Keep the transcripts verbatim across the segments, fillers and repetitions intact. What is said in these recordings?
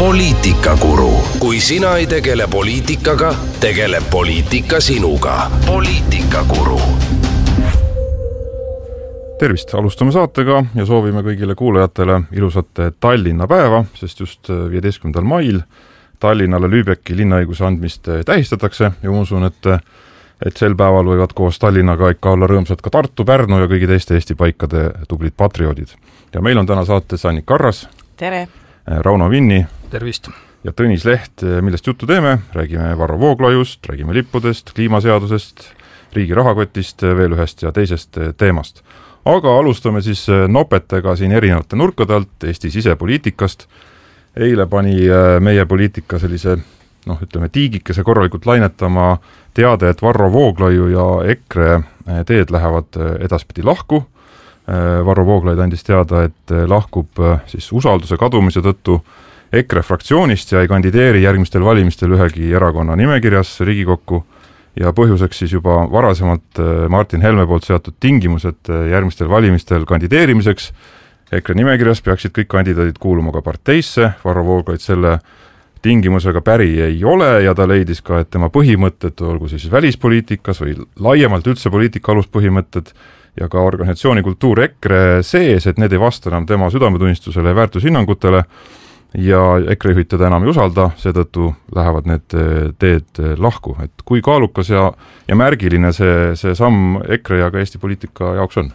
Poliitikakuru. Kui sina ei tegele poliitikaga, tegeleb poliitika sinuga. Poliitikakuru. Tervist, alustame saatega ja soovime kõigile kuulajatele ilusat Tallinna päeva, sest just viieteistkümnendal mail Tallinnale Lübecki linnaõiguse andmist tähistatakse ja usun, et, et sel päeval võivad koos Tallinnaga ikka olla rõõmsad ka Tartu, Pärnu ja kõigi teiste Eesti paikade tublid patrioodid. Ja meil on täna saates Annika Arras. Tere! Rauno Vinni. Tervist! Ja Tõnis Leht, millest juttu teeme, räägime Varro Vooglaiust, räägime lippudest, kliimaseadusest, riigi rahakotist, veel ühest ja teisest teemast. Aga alustame siis nopetega siin erinevate nurkade alt Eesti sisepoliitikast. Eile pani meie poliitika sellise, noh, ütleme, tiigikese korralikult lainetama teade, et Varro Vooglaiu ja EKRE teed lähevad edaspidi lahku. Varro Vooglaid andis teada, et lahkub siis usalduse kadumise tõttu EKRE fraktsioonist ja ei kandideeri järgmistel valimistel ühegi erakonna nimekirjas Riigikokku ja põhjuseks siis juba varasemalt Martin Helme poolt seatud tingimused järgmistel valimistel kandideerimiseks. EKRE nimekirjas peaksid kõik kandidaadid kuuluma ka parteisse, Varro Vooglaid selle tingimusega päri ei ole ja ta leidis ka, et tema põhimõtted, olgu siis välispoliitikas või laiemalt üldse poliitika aluspõhimõtted ja ka organisatsioonikultuur EKRE sees, et need ei vasta enam tema südametunnistusele ja väärtushinnangutele ja EKRE juhid teda enam ei usalda, seetõttu lähevad need teed lahku. Et kui kaalukas ja, ja märgiline see, see samm EKRE ja ka Eesti poliitika jaoks on?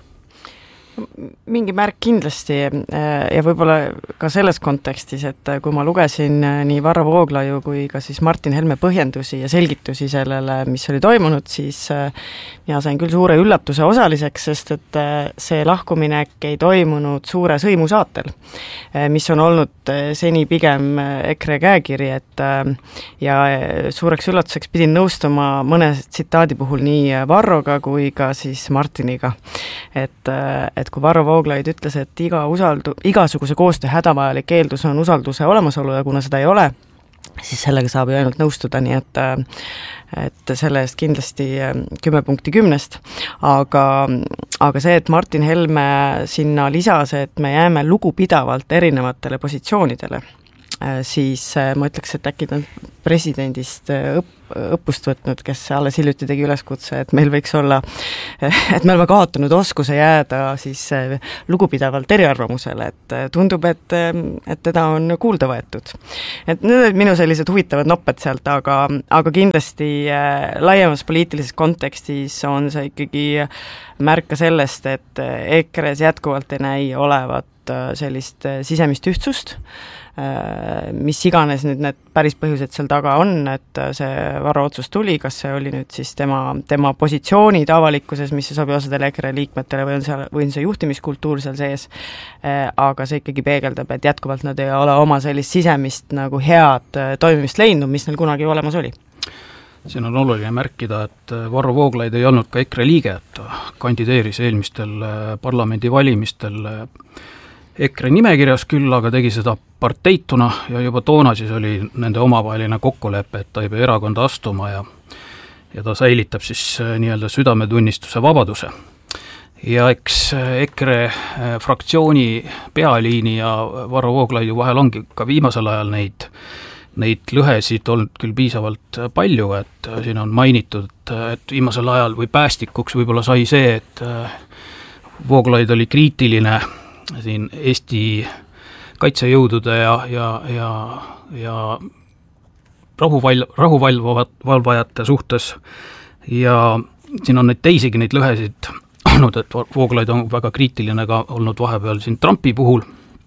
Mingi märk kindlasti ja võib-olla ka selles kontekstis, et kui ma lugesin nii Varro Vooglaiu kui ka siis Martin Helme põhjendusi ja selgitusi sellele, mis oli toimunud, siis mina sain küll suure üllatuse osaliseks, sest et see lahkuminek ei toimunud suure sõimusaatel, mis on olnud seni pigem EKRE käekiri, et ja suureks üllatuseks pidin nõustuma mõne tsitaadi puhul nii Varroga kui ka siis Martiniga, et, et kui Varro Vooglaid ütles, et iga usaldu, igasuguse koostöö hädavajalik eeldus on usalduse olemasolu ja kuna seda ei ole, siis sellega saab ju ainult nõustuda, nii et, et selle eest kindlasti kümme punkti kümnest. Aga, aga see, et Martin Helme sinna lisas, et me jääme lugupidavalt erinevatele positsioonidele, siis ma ütleks, et äkki ta presidendist õpp, õppust võtnud, kes alles hiljuti tegi üleskutse, et meil võiks olla, et me oleme kaotanud oskuse jääda siis lugupidavalt eriarvamusele, et tundub, et, et teda on kuulda võetud. Et need on minu sellised huvitavad nopped sealt, aga, aga kindlasti laiemas poliitilises kontekstis on see ikkagi märka sellest, et EKRE-s jätkuvalt ei näi olevat sellist sisemist ühtsust, mis iganes nüüd need päris põhjused seal taga on, et see Varro otsus tuli, kas see oli nüüd siis tema, tema positsioonid avalikkuses, mis see sobi osadele EKRE liikmetele või on, seal, või on see juhtimiskultuur seal sees, aga see ikkagi peegeldab, et jätkuvalt nad ei ole oma sellist sisemist nagu head toimimist leidnud, mis neil kunagi olemas oli. Siin on oluline märkida, et Varro Vooglaid ei olnud ka EKRE liige, et kandideeris eelmistel parlamendi valimistel EKRE nimekirjas küll, aga tegi seda parteituna ja juba toona siis oli nende omavaheline kokkulepe, et ta ei pea erakonda astuma ja, ja ta säilitab siis nii-öelda südametunnistuse vabaduse. Ja eks EKRE fraktsiooni pealiini ja Varro Vooglaiu vahel ongi ka viimasel ajal neid, neid lõhesid olnud küll piisavalt palju, et siin on mainitud, et viimasel ajal või päästikuks võib-olla sai see, et Vooglaid oli kriitiline siin Eesti kaitsejõudude ja, ja, ja, ja rahuval, rahuvalvajate suhtes ja siin on neid teisigi neid lõhesid olnud, et Vooglaid on väga kriitiline ka olnud vahepeal siin Trumpi puhul,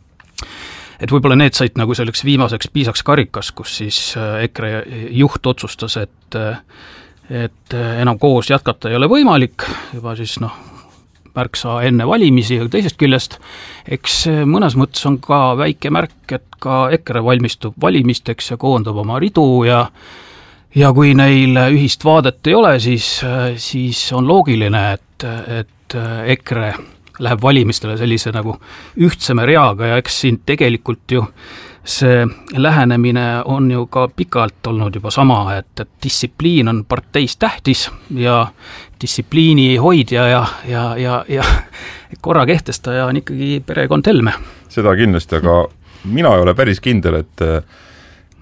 et võib-olla need said nagu selleks viimaseks piisaks karikas, kus siis EKRE juht otsustas, et, et enam koos jätkata ei ole võimalik, juba siis noh, märksa enne valimisi ja teisest küljest, eks mõnes mõttes on ka väike märk, et ka EKRE valmistub valimisteks ja koondab oma ridu ja ja kui neil ühist vaadet ei ole, siis, siis on loogiline, et, et EKRE läheb valimistele sellise nagu ühtseme reaga ja eks siin tegelikult ju see lähenemine on ju ka pikalt olnud juba sama, et, et distsipliin on parteis tähtis ja distsipliini hoidja ja, ja, ja, ja korra kehtestaja on ikkagi perekond Helme. Seda kindlasti, aga mina ei ole päris kindel, et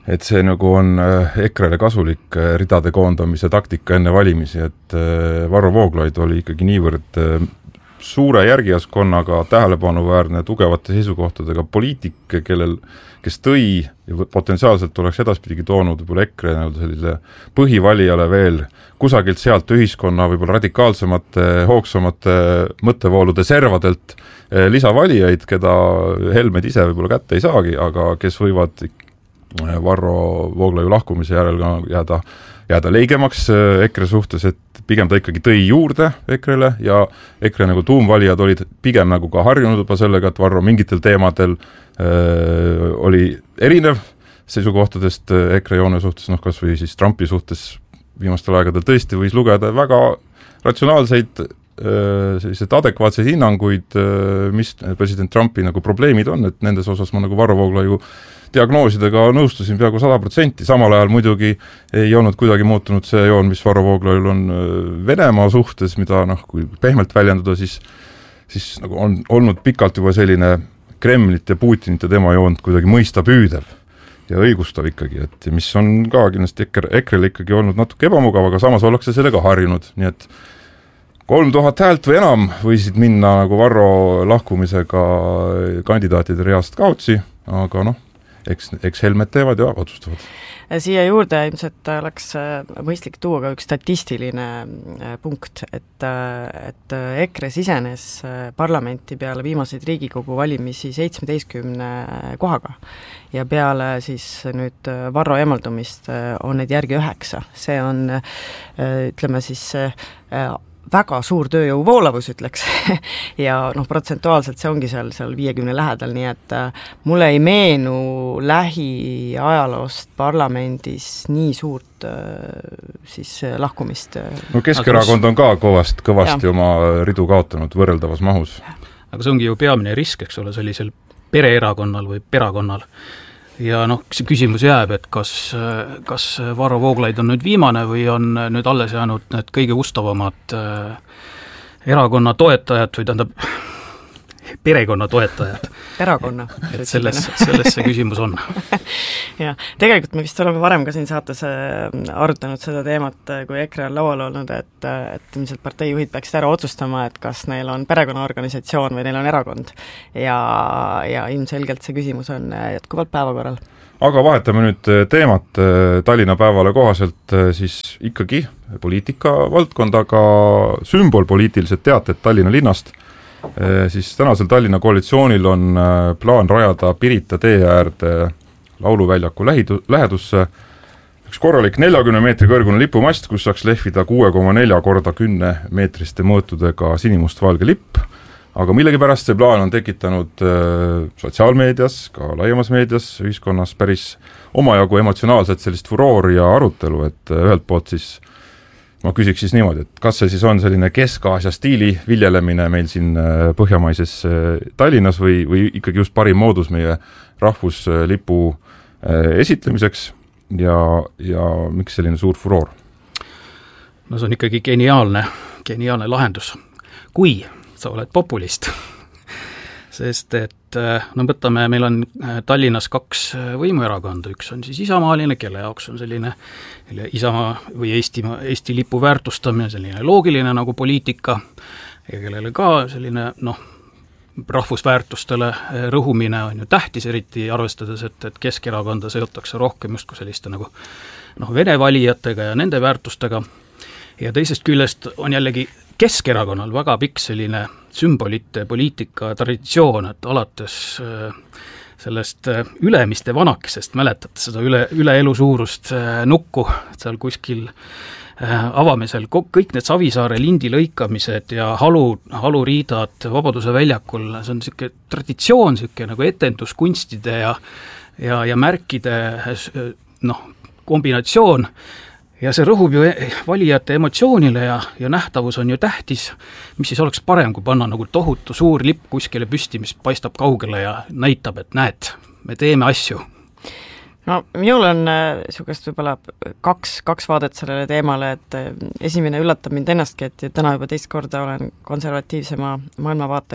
et see nagu on EKRE-le kasulik ridade koondamise taktika enne valimisi, et Varro Vooglaid oli ikkagi niivõrd suure järgijaskonnaga, tähelepanuväärne, tugevate seisukohtadega poliitik, kellel, kes tõi ja potentsiaalselt oleks edaspidigi toonud võib-olla EKRE sellise põhivalijale veel kusagilt sealt ühiskonna võib-olla radikaalsemate, hoogsamate mõttevoolude servadelt lisavalijaid, keda Helmed ise võib-olla kätte ei saagi, aga kes võivad Varro Vooglaiu lahkumise järel ka jääda, jääda leigemaks EKRE suhtes, et pigem ta ikkagi tõi juurde EKRE-le ja EKRE nagu tuumvalijad olid pigem nagu ka harjunud juba sellega, et Varro mingitel teemadel öö, oli erinev seisukohtadest EKRE joone suhtes, noh kas või siis Trumpi suhtes viimastel aegadel tõesti võis lugeda väga ratsionaalseid selliseid adekvaatseid hinnanguid, mis president Trumpi nagu probleemid on, et nendes osas ma nagu Varro Vooglaiu diagnoosidega nõustusin peaaegu sada protsenti, samal ajal muidugi ei olnud kuidagi muutunud see joon, mis Varro Vooglaiul on Venemaa suhtes, mida noh, kui pehmelt väljendada, siis, siis nagu on olnud pikalt juba selline Kremlit ja Putinit ja tema joont kuidagi mõista püüdev ja õigustav ikkagi, et mis on ka kindlasti EKRE-l ikkagi olnud natuke ebamugav, aga samas ollakse sellega harjunud, nii et kolm tuhat häält või enam võisid minna nagu Varro lahkumisega kandidaatide reast kaotsi, aga noh, eks, eks Helmed teevad ja otsustavad. Siia juurde ilmselt oleks mõistlik tuua ka üks statistiline punkt, et, et EKRE sisenes parlamenti peale viimaseid Riigikogu valimisi seitsmeteistkümne kohaga ja peale siis nüüd Varro eemaldumist on neid järgi üheksa. See on, ütleme siis, väga suur tööjõu voolavus, ütleks, ja noh, protsentuaalselt see ongi seal, seal viiekümne lähedal, nii et mulle ei meenu lähiajaloost parlamendis nii suurt siis lahkumist. No Keskerakond on ka kõvast, kõvasti ja. Oma ridu kaotanud võrreldavas mahus. Aga see ongi ju peamine risk, eks ole, sellisel pereerakonnal või perakonnal. Ja noh, see küsimus jääb, et kas, kas Varro Vooglaid on nüüd viimane või on nüüd alles jäänud need kõige ustavamad erakonna toetajad või tähendab perekonna toetajad. Perekonna. Et selles, selles see küsimus on. ja, tegelikult me vist oleme varem ka siin saates arutanud seda teemat, kui EKRE on laual olnud, et, et ilmselt parteijuhid peaksid ära otsustama, et kas neil on perekonnaorganisatsioon või neil on erakond. Ja, ja ilmselgelt see küsimus on jätkuvalt päevakorral. Aga vahetame nüüd teemat Tallinna Päevale kohaselt siis ikkagi poliitika valdkondaga sümbolpoliitilised teated Tallinna linnast. Siis tänasel Tallinna koalitsioonil on plaan rajada Pirita tee äärde lauluväljaku lähedusse üks korralik neljakümne meetri kõrgune lipumast, kus saaks lehvida kuue koma nelja korda kümne meetriste mõõtudega sinimustvalge lipp, aga millegipärast see plaan on tekitanud sotsiaalmeedias, ka laiemas meedias, ühiskonnas päris omajagu emotsionaalselt sellist furoori ja arutelu, et ühelt poolt siis ma küsiks siis niimoodi, et kas see siis on selline Kesk-Aasia stiili viljelemine meil siin põhjamaises Tallinnas või, või ikkagi just parim moodus meie rahvuslipu esitlemiseks ja, ja miks selline suur furoor? No see on ikkagi geniaalne, geniaalne lahendus, kui sa oled populist. Sest et no võtame, meil on Tallinnas kaks võimuerakonda, üks on siis isamaaline, kelle jaoks on selline Isamaa või Eesti, Eesti lipu väärtustamine, selline loogiline nagu poliitika ja kellele ka selline noh, rahvusväärtustele rõhumine on ju tähtis, eriti arvestades, et, et Keskerakonda seotakse rohkem just kui selliste nagu noh, vene valijatega ja nende väärtustega ja teisest küljest on jällegi Keskerakonnal väga pikk selline sümbolite poliitika traditsioon, et alates sellest Ülemiste vanakesest, mäletate seda üle, üle elu suurust nukku, seal kuskil avamisel, kõik need Savisaare lindi lõikamised ja halu, haluriidad Vabaduse väljakul, see on niisugune traditsioon, niisugune nagu etenduskunstide ja, ja, ja märkide noh, kombinatsioon, ja see rõhub ju valijate emotsioonile ja, ja nähtavus on ju tähtis, mis siis oleks parem, kui panna nagu tohutu suur lipp kuskile püsti, mis paistab kaugele ja näitab, et näed, me teeme asju. No minul on niisugust võib-olla kaks, kaks vaadet sellele teemale, et esimene üllatab mind ennastki, et täna juba teist korda olen konservatiivsema maailmavaatega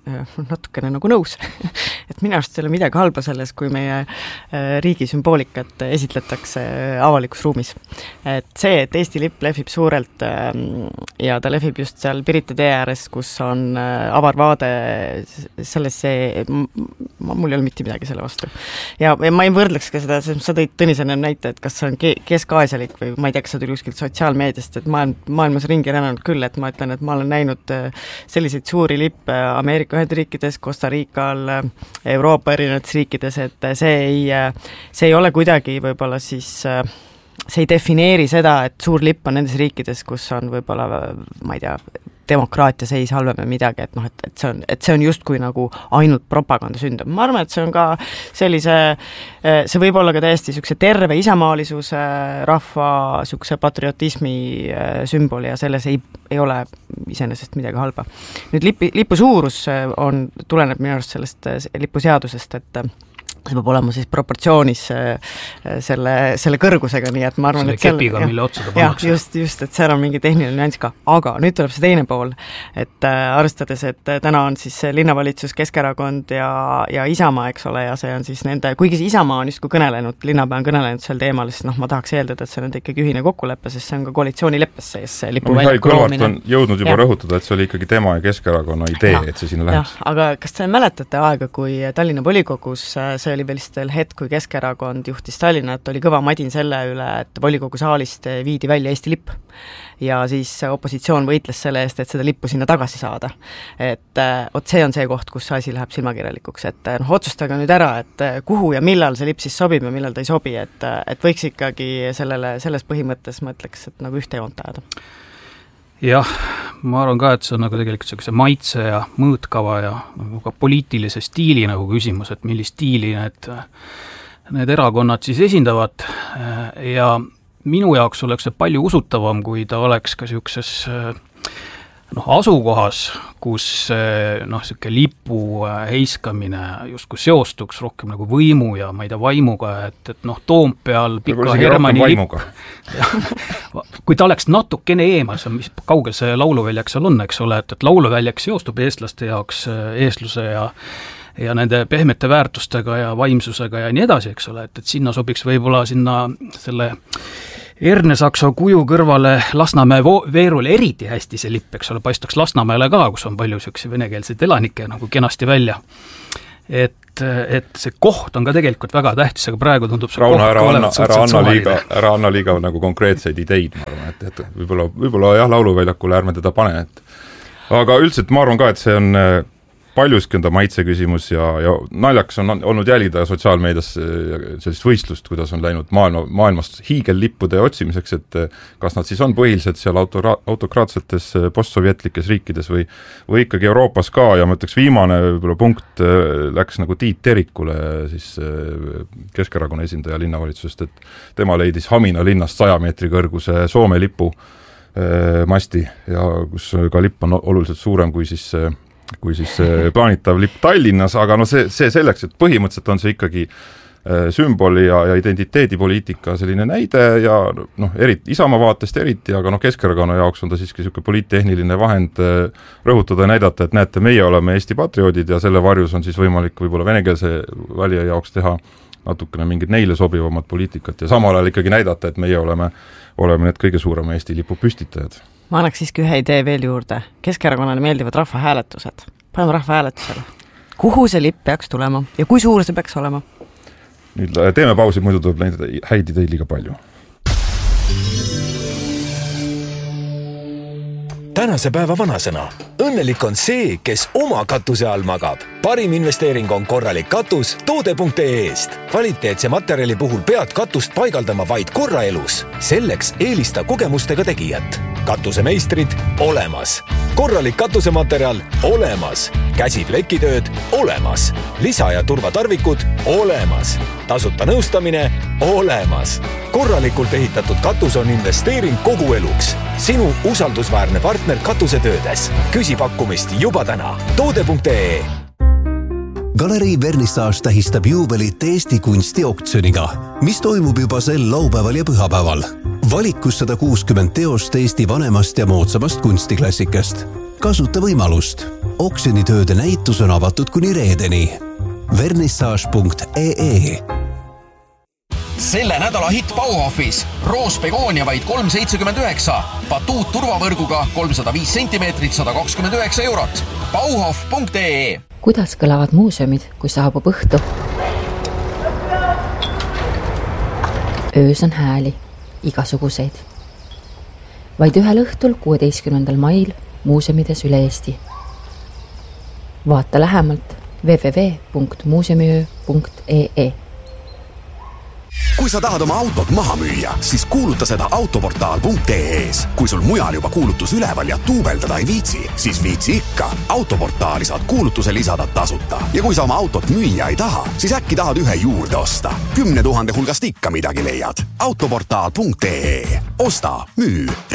natukene nagu nõus et minu arust ei ole midagi halba selles, kui meie riigi sümboolikat esitletakse avalikus ruumis. Et see, et Eesti lipp lehvib suurelt ja ta lehvib just seal Pirita tee ääres, kus on avar vaade sellesse, mul ei ole mitte midagi selle vastu. Ja, ja ma ei võrdleks ka seda, sa tõid Tõnisena näite, et kas see on keskaasialik või ma ei tea, kas sa tuli kuskilt sotsiaalmeediast, et maailm, maailmas ringi rännanud küll, et ma ütlen, et ma olen näinud selliseid suuri lippe Ameerika Ühendriikides, Costa Rical, Euroopa erinevates riikides, et see ei, see ei ole kuidagi võib-olla siis, see ei defineeri seda, et suur lipp on nendes riikides, kus on võib-olla, ma ei tea, demokraatia seis halvem või midagi, et noh, et, et, see on, et see on justkui nagu ainult propaganda sündab. Ma arvan, et see on ka sellise, see võib olla ka täiesti sükse terve isamaalisuse, rahva sükse patriotismi sümbol ja selles ei, ei ole iseenesest midagi halba. Nüüd lipi, lipu suurus on, tuleneb minu arust sellest lipuseadusest, et see peab olema siis proportsioonis selle, selle kõrgusega, nii et ma arvan, selle et selle kepiga, mille otsa ta pannakse. Just, just, et seal on mingi tehniline nüanss ka, aga nüüd tuleb see teine pool, et äh, arvestades, et täna on siis linnavalitsus Keskerakond ja, ja Isamaa, eks ole, ja see on siis nende, kuigi see Isamaa on just kui kõnelenud, linnapea on kõnelenud sel teemal, siis noh, ma tahaks eeldada, et see on ikkagi ühine kokkulepe, sest see on ka koalitsioonileppes sees see lipu no, väljaku loomine. on jõudnud juba ja. rõhutada, et see oli ikkagi tema ja Keskerakonna idee, ja. et see sinna läheks. Aga kas te mäletate aega, kui Tallinna volikogus see oli veel veel hetk, kui Keskerakond juhtis Tallinnat, oli kõva madin selle üle, et volikogu saalist viidi välja Eesti lipp. Ja siis opositsioon võitles selle eest, et seda lippu sinna tagasi saada. Et ot see on see koht, kus see asi läheb silmakirjalikuks, et noh, otsustage nüüd ära, et kuhu ja millal see lipp siis sobib ja millal ta ei sobi, et, et võiks ikkagi sellele, selles põhimõttes mõtleks, et nagu ühte joont ajada. Jah, ma arvan ka, et see on nagu tegelikult see maitse ja mõõtkava ja nagu ka poliitilise stiili nagu küsimus, et millist stiili need, need erakonnad siis esindavad ja minu jaoks oleks see palju usutavam, kui ta oleks ka niisuguses noh, asukohas, kus noh, niisugune lipu heiskamine justkui seostuks rohkem nagu võimu ja ma ei tea, vaimuga, et, et noh, Toompeal Pika Hermanni lipp, kui ta oleks natukene eemal, see on, mis kaugel see lauluväljak seal on, eks ole, et, et lauluväljak seostub eestlaste jaoks eestluse ja ja nende pehmete väärtustega ja vaimsusega ja nii edasi, eks ole, et, et sinna sobiks võib-olla sinna selle Ernesaksa kuju kõrvale Lasnamäe veerule eriti hästi see lipp, eks ole, paistaks Lasnamäele ka, kus on palju niisuguseid venekeelseid elanikke nagu kenasti välja. Et, et see koht on ka tegelikult väga tähtis, aga praegu tundub see Rauno, ära anna, ära anna liiga, ära anna liiga nagu konkreetseid ideid, ma arvan, et, et võib-olla, võib-olla jah, lauluväljakule ärme teda pane, et aga üldiselt ma arvan ka, et see on paljuski on ta maitse küsimus ja, ja naljaks on olnud jälida sotsiaalmeedias sellist võistlust, kuidas on läinud maailma, maailmast hiigellippude otsimiseks, et kas nad siis on põhiliselt seal autora, autokraatsetes postsovjetlikes riikides või, või ikkagi Euroopas ka ja ma ütleks viimane võib-olla punkt läks nagu Tiit Terikule, siis Keskerakonna esindaja linnavalitsusest, et tema leidis Hamina linnast saja meetri kõrguse Soome lipu masti ja kus ka lipp on oluliselt suurem kui siis kui siis plaanitav lipp Tallinnas, aga no see, see selleks, et põhimõtteliselt on see ikkagi sümboli ja, ja identiteedipoliitika selline näide ja noh, eriti, Isamaa vaatest eriti, aga noh, Keskerakonna jaoks on ta siiski niisugune poliittehniline vahend rõhutada ja näidata, et näete, meie oleme Eesti patrioodid ja selle varjus on siis võimalik võib-olla venekeelse valija jaoks teha natukene mingid neile sobivamat poliitikat ja samal ajal ikkagi näidata, et meie oleme, oleme need kõige suurema Eesti lipu püstitajad. Ma annaks siiski ühe idee veel juurde. Keskerakonnale meeldivad rahvahääletused. Paneme rahvahääletusele. Kuhu see lipp peaks tulema ja kui suur see peaks olema? Nüüd teeme pausi, muidu tuleb näidata häid ideid liiga palju. Tänase päeva vanasõna. Õnnelik on see, kes oma katuse all magab. Parim investeering on korralik katus toode punkt ee eest. Kvaliteetse materjali puhul pead katust paigaldama vaid korra elus. Selleks eelista kogemustega tegijat. Katusemeistrid olemas. Korralik katusematerjal olemas. Käsiplekitööd olemas. Lisa- ja turvatarvikud olemas. Tasuta nõustamine olemas. Korralikult ehitatud katus on investeering kogu eluks. Sinu usaldusväärne partner katusetöödes. Küsi pakkumist juba täna. toode punkt ee. Galerii Vernissage tähistab juubelit Eesti kunstioktsiooniga, mis toimub juba sel laupäeval ja pühapäeval. Valikus sada kuuskümmend teost Eesti vanemast ja moodsamast kunstiklassikast. Kasuta võimalust. oksjonitööde näitus on avatud kuni reedeni. vernissage punkt ee Selle nädala hitt Bauhofis. Roos Begonia vaid kolm seitsekümmend üheksa. Batuut turvavõrguga kolmsada viis sentimeetrit, sada kakskümmend üheksa eurot. Bauhof punkt ee Kuidas kõlavad muuseumid, kui saabub õhtu? Öös on hääli, igasuguseid. Vaid ühel õhtul kuueteistkümnendal mail muuseumides üle Eesti. Vaata lähemalt w w w punkt muuseumiöö punkt ee Kui sa tahad oma autot maha müüa, siis kuuluta seda autoportaal punkt ee-s. Kui sul mujal juba kuulutus üleval ja tuubeldada ei viitsi, siis viitsi ikka. Autoportaali saad kuulutuse lisada tasuta. Ja kui sa oma autot müüa ei taha, siis äkki tahad ühe juurde osta. Kümne tuhande hulgast ikka midagi leiad. autoportaal punkt ee Osta, müü.